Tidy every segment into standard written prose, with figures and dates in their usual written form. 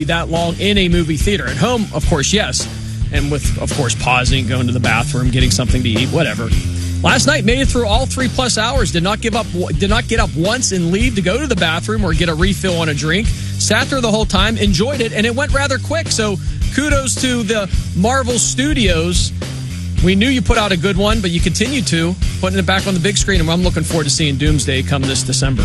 that long in a movie theater. At home, of course, yes. And with, of course, pausing, going to the bathroom, getting something to eat, whatever. Last night, made it through all 3+ hours. Did not get up once and leave to go to the bathroom or get a refill on a drink. Sat there the whole time, enjoyed it, and it went rather quick. So kudos to the Marvel Studios. We knew you put out a good one, but you continued to, putting it back on the big screen, and I'm looking forward to seeing Doomsday come this December.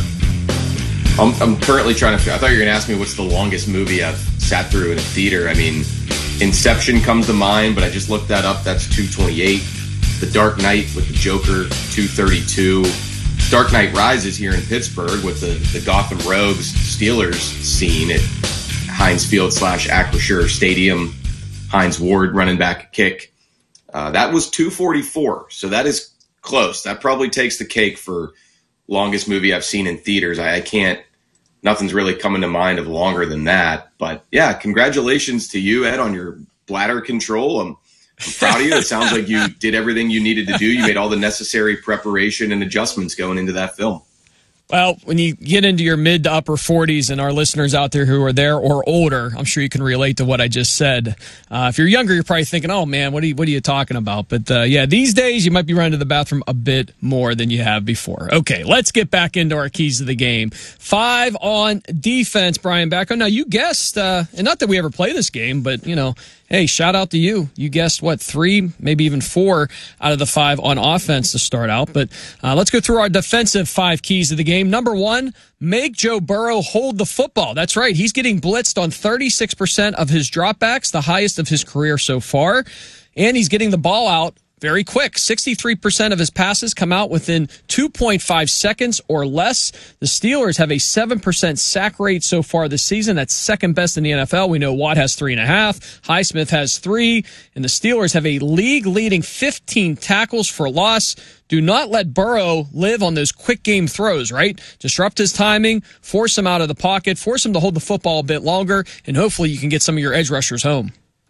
I'm currently trying to... I thought you were going to ask me what's the longest movie I've sat through in a theater. I mean, Inception comes to mind, but I just looked that up. That's 228. The Dark Knight with the Joker, 232. Dark Knight Rises here in Pittsburgh with the Gotham Rogues Steelers scene at Heinz Field / Acrisure Stadium. Heinz Ward running back a kick. That was 244, so that is close. That probably takes the cake for longest movie I've seen in theaters. I can't, nothing's really coming to mind of longer than that. But yeah, congratulations to you, Ed, on your bladder control. I'm proud of you. It sounds like you did everything you needed to do. You made all the necessary preparation and adjustments going into that film. Well, when you get into your mid to upper 40s, and our listeners out there who are there or older, I'm sure you can relate to what I just said. If you're younger, you're probably thinking, oh, man, what are you talking about? But, yeah, these days you might be running to the bathroom a bit more than you have before. Okay, let's get back into our keys to the game. 5 on defense, Brian Backo. Now, you guessed, and not that we ever play this game, but, hey, shout out to you. You guessed, 3, maybe even 4 out of the 5 on offense to start out. But let's go through our defensive 5 keys to the game. Number 1, make Joe Burrow hold the football. That's right. He's getting blitzed on 36% of his dropbacks, the highest of his career so far. And he's getting the ball out very quick. 63% of his passes come out within 2.5 seconds or less. The Steelers have a 7% sack rate so far this season. That's second best in the NFL. We know Watt has 3.5. Highsmith has 3. And the Steelers have a league-leading 15 tackles for loss. Do not let Burrow live on those quick game throws, right? Disrupt his timing, force him out of the pocket, force him to hold the football a bit longer, and hopefully you can get some of your edge rushers home.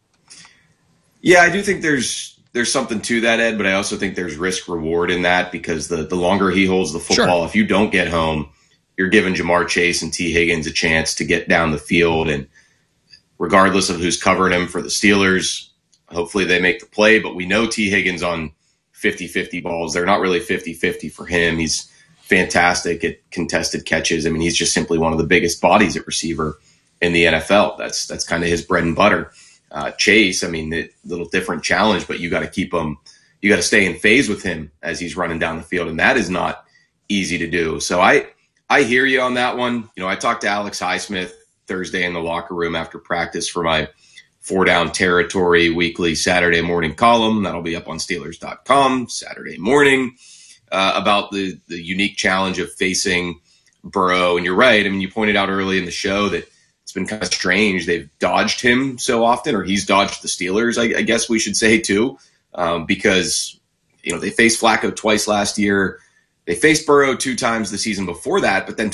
Yeah, I do think there's something to that, Ed, but I also think there's risk reward in that because the longer he holds the football, If you don't get home, you're giving Jamar Chase and T. Higgins a chance to get down the field. And regardless of who's covering him for the Steelers, hopefully they make the play. But we know T. Higgins on 50-50 balls. They're not really 50-50 for him. He's fantastic at contested catches. I mean, he's just simply one of the biggest bodies at receiver in the NFL. That's kind of his bread and butter. Chase, I mean, a little different challenge, but you got to keep him, you got to stay in phase with him as he's running down the field. And that is not easy to do. So I hear you on that one. I talked to Alex Highsmith Thursday in the locker room after practice for my 4 Down Territory weekly Saturday morning column. That'll be up on Steelers.com Saturday morning about the unique challenge of facing Burrow. And you're right. I mean, you pointed out early in the show that it's been kind of strange. They've dodged him so often, or he's dodged the Steelers, I guess we should say, too, because, they faced Flacco twice last year. They faced Burrow 2 times the season before that, but then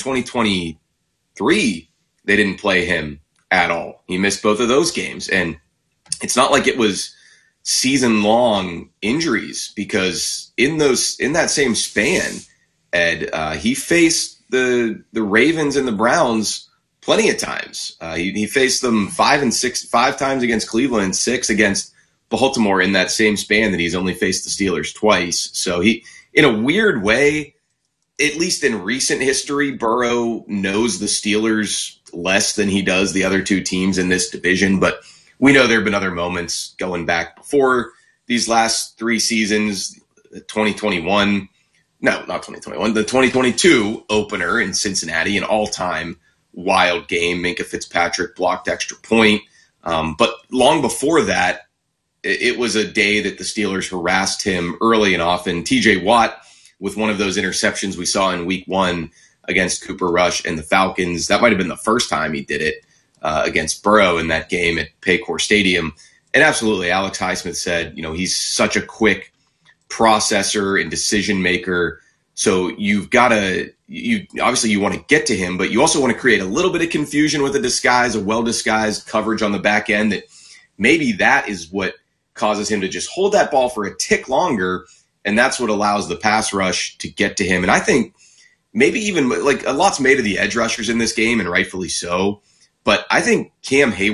2023, they didn't play him at all. He missed both of those games. And it's not like it was season-long injuries because in that same span, Ed, he faced the Ravens and the Browns plenty of times. He faced them 5 times against Cleveland and 6 against Baltimore in that same span that he's only faced the Steelers twice. So he, in a weird way, at least in recent history, Burrow knows the Steelers less than he does the other 2 teams in this division. But we know there have been other moments going back before these last 3 seasons, 2021. No, not 2021. The 2022 opener in Cincinnati, an all-time wild game. Minkah Fitzpatrick blocked extra point. But long before that, it was a day that the Steelers harassed him early and often. TJ Watt with one of those interceptions we saw in week 1 against Cooper Rush and the Falcons. That might have been the first time he did it against Burrow in that game at Paycor Stadium. And absolutely, Alex Highsmith said, he's such a quick processor and decision maker. So you've got to, obviously you want to get to him, but you also want to create a little bit of confusion with a well-disguised coverage on the back end that maybe that is what causes him to just hold that ball for a tick longer. And that's what allows the pass rush to get to him. And I think maybe even like a lot's made of the edge rushers in this game, and rightfully so. But I think Cam Hayward